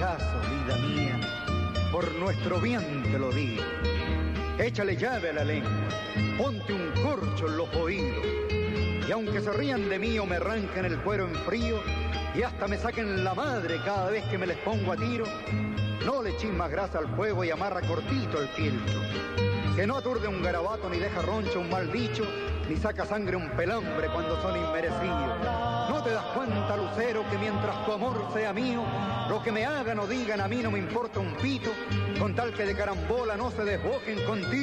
caso, vida mía, por nuestro bien te lo digo. Échale llave a la lengua, ponte un corcho en los oídos, y aunque se rían de mí o me arranquen el cuero en frío, y hasta me saquen la madre cada vez que me les pongo a tiro, no le eches más grasa al fuego y amarra cortito el fieltro, que no aturde un garabato ni deja roncha un mal dicho, ni saca sangre un pelambre cuando son inmerecidos. ¿No te das cuenta, Lucero, que mientras tu amor sea mío, lo que me hagan o digan a mí no me importa un pito, con tal que de carambola no se desbojen contigo?